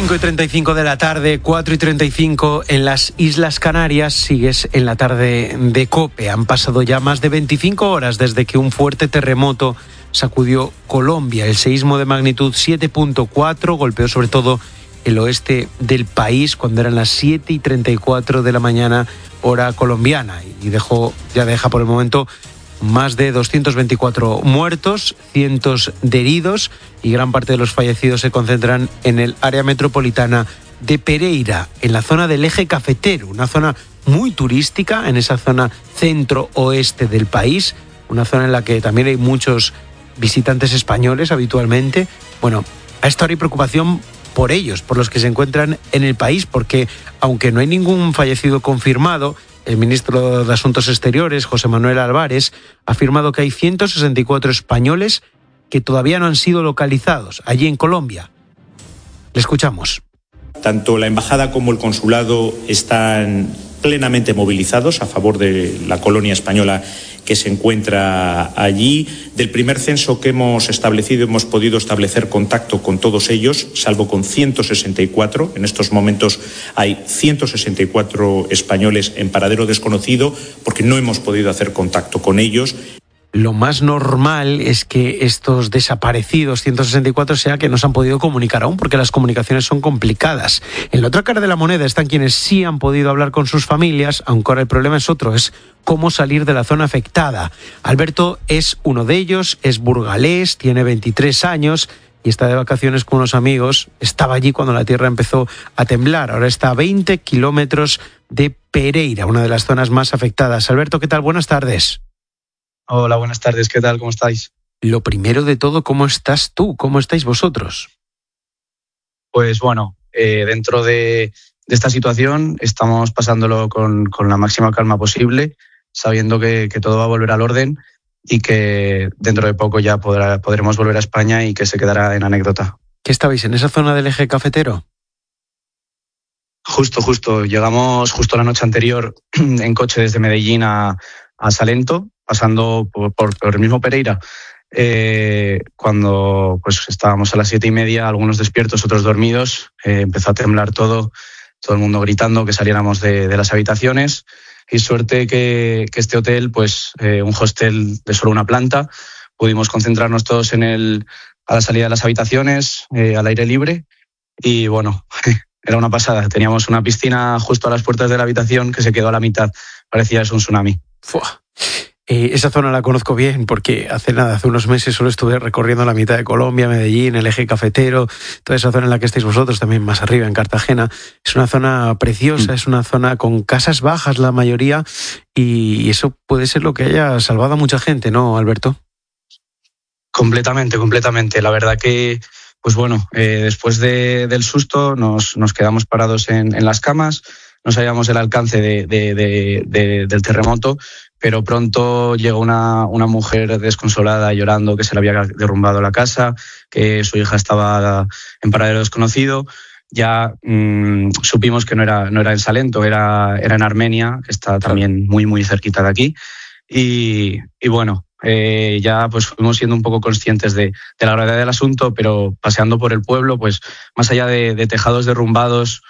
5:35 de la tarde, 4:35 en las Islas Canarias. Sigues en la tarde de COPE. Han pasado ya más de 25 horas desde que un fuerte terremoto sacudió Colombia. El seísmo de magnitud 7.4 golpeó sobre todo el oeste del país cuando eran las 7:34 de la mañana, hora colombiana, y deja por el momento más de 224 muertos, cientos de heridos, y gran parte de los fallecidos se concentran en el área metropolitana de Pereira, en la zona del eje cafetero, una zona muy turística, en esa zona centro-oeste del país, una zona en la que también hay muchos visitantes españoles habitualmente. Bueno, a esta hora hay preocupación por ellos, por los que se encuentran en el país, porque aunque no hay ningún fallecido confirmado, el ministro de Asuntos Exteriores, José Manuel Álvarez, ha afirmado que hay 164 españoles que todavía no han sido localizados allí en Colombia. Le escuchamos. Tanto la embajada como el consulado están plenamente movilizados a favor de la colonia española que se encuentra allí. Del primer censo que hemos establecido, hemos podido establecer contacto con todos ellos, salvo con 164. En estos momentos hay 164 españoles en paradero desconocido porque no hemos podido hacer contacto con ellos. Lo más normal es que estos desaparecidos, 164, sea que no se han podido comunicar aún, porque las comunicaciones son complicadas. En la otra cara de la moneda están quienes sí han podido hablar con sus familias, aunque ahora el problema es otro, es cómo salir de la zona afectada. Alberto es uno de ellos, es burgalés, tiene 23 años y está de vacaciones con unos amigos. Estaba allí cuando la tierra empezó a temblar. Ahora está a 20 kilómetros de Pereira, una de las zonas más afectadas. Alberto, ¿qué tal? Buenas tardes. Hola, buenas tardes, ¿qué tal? ¿Cómo estáis? Lo primero de todo, ¿cómo estás tú? ¿Cómo estáis vosotros? Pues bueno, dentro de esta situación estamos pasándolo con la máxima calma posible, sabiendo que todo va a volver al orden y que dentro de poco ya podremos volver a España y que se quedará en anécdota. ¿Qué estabais en esa zona del eje cafetero? Justo. Llegamos justo la noche anterior en coche desde Medellín a Salento, pasando por el mismo Pereira, cuando pues estábamos a las 7:30, algunos despiertos, otros dormidos, empezó a temblar todo el mundo gritando que saliéramos de las habitaciones, y suerte que este hotel, pues un hostel de solo una planta, pudimos concentrarnos todos a la salida de las habitaciones, al aire libre, y bueno, era una pasada. Teníamos una piscina justo a las puertas de la habitación que se quedó a la mitad, parecía eso un tsunami. ¡Fua! Esa zona la conozco bien porque hace unos meses solo estuve recorriendo la mitad de Colombia, Medellín, el eje cafetero, toda esa zona en la que estáis vosotros, también más arriba en Cartagena. Es una zona preciosa, es una zona con casas bajas la mayoría, y eso puede ser lo que haya salvado a mucha gente, ¿no, Alberto? Completamente. La verdad que, pues bueno, después del susto nos quedamos parados en las camas, no sabíamos el alcance del terremoto, pero pronto llegó una mujer desconsolada llorando que se le había derrumbado la casa, que su hija estaba en paradero desconocido. Ya supimos que no era en Salento, era en Armenia, que está también muy, muy cerquita de aquí. Y bueno, ya pues fuimos siendo un poco conscientes de la gravedad del asunto, pero paseando por el pueblo, pues más allá de tejados derrumbados,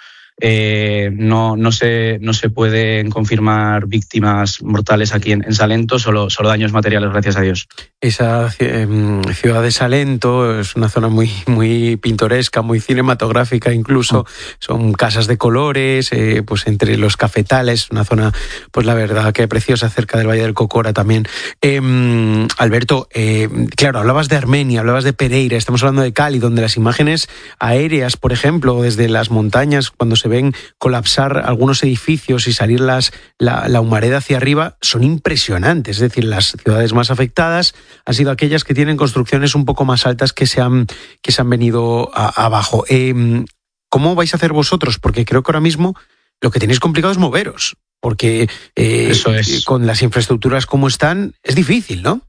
no se pueden confirmar víctimas mortales aquí en Salento, solo daños materiales, gracias a Dios. Esa ciudad de Salento es una zona muy, muy pintoresca, muy cinematográfica incluso. Son casas de colores, pues entre los cafetales, una zona, pues la verdad que preciosa, cerca del Valle del Cocora también. Alberto, claro, hablabas de Armenia, hablabas de Pereira, estamos hablando de Cali, donde las imágenes aéreas, por ejemplo, desde las montañas, cuando se ven colapsar algunos edificios y salir la humareda hacia arriba, son impresionantes. Es decir, las ciudades más afectadas han sido aquellas que tienen construcciones un poco más altas que se han venido abajo. ¿Cómo vais a hacer vosotros? Porque creo que ahora mismo lo que tenéis complicado es moveros, porque eso es. Con las infraestructuras como están, es difícil, ¿no?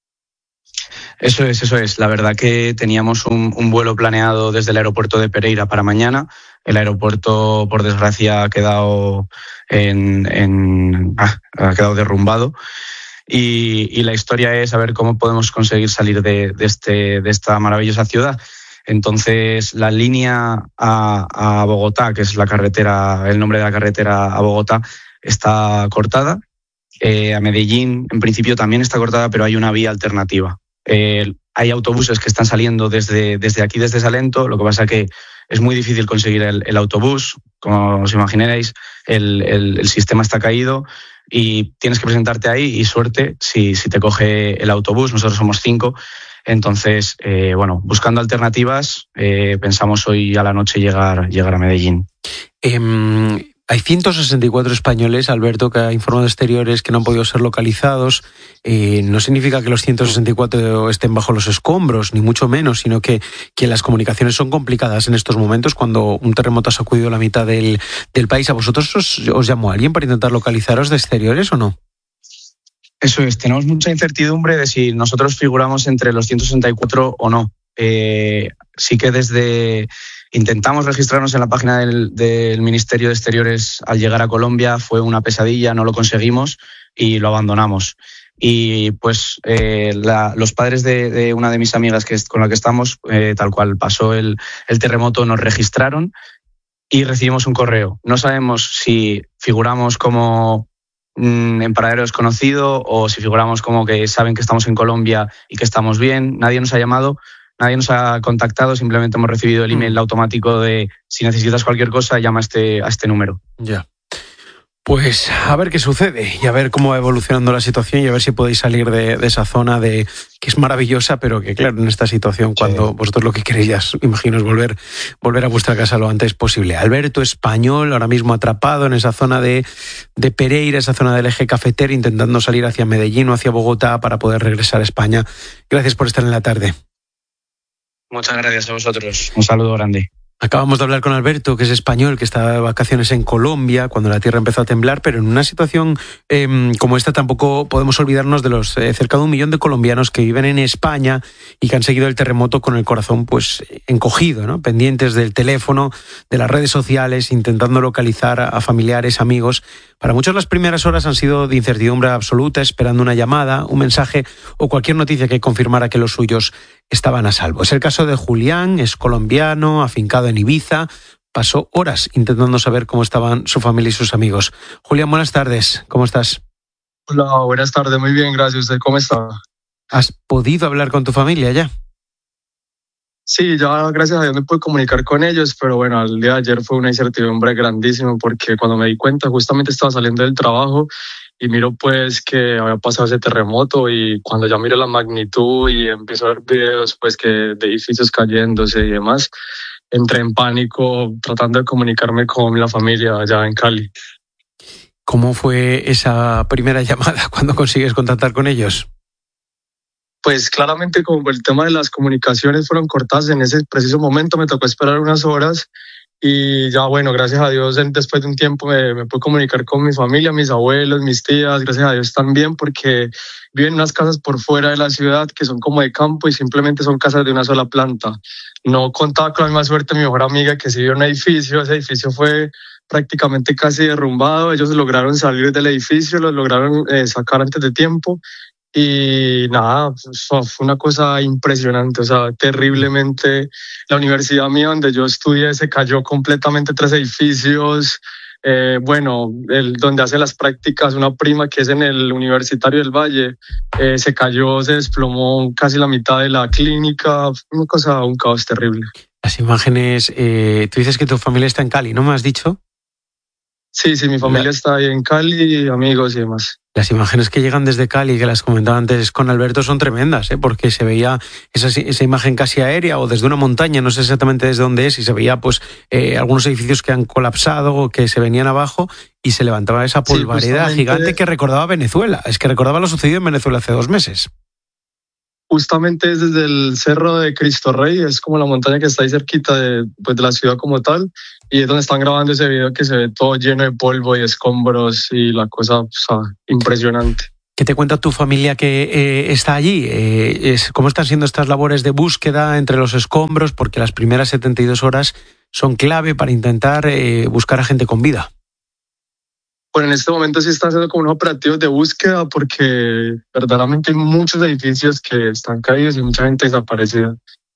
Eso es. La verdad que teníamos un vuelo planeado desde el aeropuerto de Pereira para mañana. El aeropuerto, por desgracia, ha quedado derrumbado. Y la historia es a ver cómo podemos conseguir salir de esta maravillosa ciudad. Entonces, la línea a Bogotá, que es la carretera, el nombre de la carretera a Bogotá, está cortada. A Medellín, en principio, también está cortada, pero hay una vía alternativa. Hay autobuses que están saliendo desde aquí, desde Salento. Lo que pasa es que es muy difícil conseguir el autobús. Como os imagináis, el sistema está caído y tienes que presentarte ahí y suerte si te coge el autobús. Nosotros somos 5. Entonces, buscando alternativas, pensamos hoy a la noche llegar a Medellín. Hay 164 españoles, Alberto, que ha informado Exteriores que no han podido ser localizados. No significa que los 164 estén bajo los escombros, ni mucho menos, sino que las comunicaciones son complicadas en estos momentos cuando un terremoto ha sacudido la mitad del país. ¿A vosotros os llamó alguien para intentar localizaros de Exteriores o no? Eso es, tenemos mucha incertidumbre de si nosotros figuramos entre los 164 o no. Sí que intentamos registrarnos en la página del Ministerio de Exteriores al llegar a Colombia, fue una pesadilla, no lo conseguimos y lo abandonamos. Y pues los padres de una de mis amigas con la que estamos, tal cual pasó el terremoto, nos registraron y recibimos un correo. No sabemos si figuramos como en paradero desconocido o si figuramos como que saben que estamos en Colombia y que estamos bien. Nadie nos ha llamado. Nadie nos ha contactado, simplemente hemos recibido el email automático de si necesitas cualquier cosa, llama a este número. Ya. Pues a ver qué sucede y a ver cómo va evolucionando la situación y a ver si podéis salir de esa zona que es maravillosa, pero que claro, en esta situación cuando vosotros lo que queréis, ya imagino, es volver a vuestra casa lo antes posible. Alberto, español, ahora mismo atrapado en esa zona de Pereira, esa zona del eje cafetero, intentando salir hacia Medellín o hacia Bogotá para poder regresar a España. Gracias por estar en la tarde. Muchas gracias a vosotros. Un saludo grande. Acabamos de hablar con Alberto, que es español, que estaba de vacaciones en Colombia cuando la tierra empezó a temblar, pero en una situación como esta tampoco podemos olvidarnos de los cerca de 1 millón de colombianos que viven en España y que han seguido el terremoto con el corazón pues encogido, ¿no? Pendientes del teléfono, de las redes sociales, intentando localizar a familiares, amigos. Para muchos las primeras horas han sido de incertidumbre absoluta, esperando una llamada, un mensaje o cualquier noticia que confirmara que los suyos estaban a salvo. Es el caso de Julián, es colombiano, afincado en Ibiza. Pasó horas intentando saber cómo estaban su familia y sus amigos. Julián, buenas tardes. ¿Cómo estás? Hola, buenas tardes. Muy bien, gracias. ¿Usted cómo está? ¿Has podido hablar con tu familia ya? Sí, ya gracias a Dios me pude comunicar con ellos, pero bueno, el día de ayer fue una incertidumbre grandísima porque cuando me di cuenta justamente estaba saliendo del trabajo y miro pues que había pasado ese terremoto y cuando ya miro la magnitud y empiezo a ver videos pues que de edificios cayéndose y demás, entré en pánico tratando de comunicarme con la familia allá en Cali. ¿Cómo fue esa primera llamada cuando consigues contactar con ellos? Pues claramente como el tema de las comunicaciones fueron cortadas en ese preciso momento, me tocó esperar unas horas y ya bueno, gracias a Dios después de un tiempo me pude comunicar con mi familia, mis abuelos, mis tías, gracias a Dios también porque viven en unas casas por fuera de la ciudad que son como de campo y simplemente son casas de una sola planta. No contaba con la misma suerte mi mejor amiga que sí vive en un edificio, ese edificio fue prácticamente casi derrumbado, ellos lograron salir del edificio, los lograron sacar antes de tiempo. Y nada, fue una cosa impresionante, o sea, terriblemente. La universidad mía donde yo estudié se cayó completamente 3 edificios. Donde hace las prácticas una prima que es en el Universitario del Valle, se cayó, se desplomó casi la mitad de la clínica, una cosa, un caos terrible. Las imágenes, tú dices que tu familia está en Cali, ¿no me has dicho? Sí, mi familia está ahí en Cali, amigos y demás. Las imágenes que llegan desde Cali, que las comentaba antes con Alberto, son tremendas, porque se veía esa imagen casi aérea o desde una montaña, no sé exactamente desde dónde es, y se veía pues algunos edificios que han colapsado o que se venían abajo y se levantaba esa polvareda gigante que recordaba Venezuela. Es que recordaba lo sucedido en Venezuela hace 2 meses. Justamente es desde el Cerro de Cristo Rey, es como la montaña que está ahí cerquita de la ciudad como tal, y es donde están grabando ese video que se ve todo lleno de polvo y escombros y la cosa impresionante. ¿Qué te cuenta tu familia que está allí? ¿Cómo están siendo estas labores de búsqueda entre los escombros? Porque las primeras 72 horas son clave para intentar buscar a gente con vida. Bueno, en este momento sí están haciendo como unos operativos de búsqueda porque verdaderamente hay muchos edificios que están caídos y mucha gente desaparecida.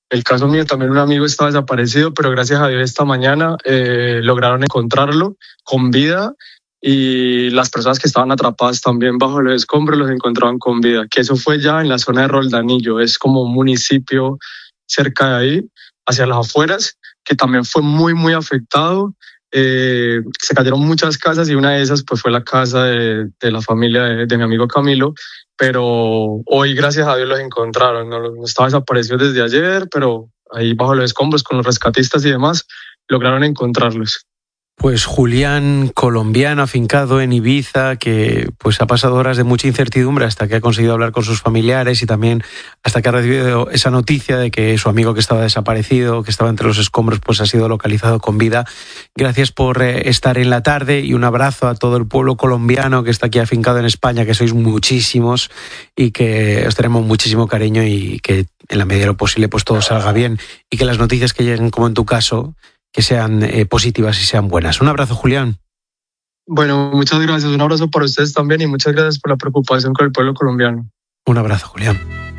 El caso mío, también un amigo estaba desaparecido, pero gracias a Dios esta mañana lograron encontrarlo con vida, y las personas que estaban atrapadas también bajo los escombros los encontraban con vida, que eso fue ya en la zona de Roldanillo, es como un municipio cerca de ahí, hacia las afueras, que también fue muy, muy afectado. Se cayeron muchas casas y una de esas pues fue la casa de la familia de mi amigo Camilo, pero hoy gracias a Dios los encontraron. No estaba desaparecido desde ayer, pero ahí bajo los escombros con los rescatistas y demás lograron encontrarlos. Pues Julián, colombiano afincado en Ibiza, que pues ha pasado horas de mucha incertidumbre hasta que ha conseguido hablar con sus familiares y también hasta que ha recibido esa noticia de que su amigo que estaba desaparecido, que estaba entre los escombros, pues ha sido localizado con vida. Gracias por estar en la tarde y un abrazo a todo el pueblo colombiano que está aquí afincado en España, que sois muchísimos y que os tenemos muchísimo cariño, y que en la medida de lo posible pues todo salga bien y que las noticias que lleguen, como en tu caso, que sean positivas y sean buenas. Un abrazo, Julián. Bueno, muchas gracias. Un abrazo para ustedes también y muchas gracias por la preocupación con el pueblo colombiano. Un abrazo, Julián.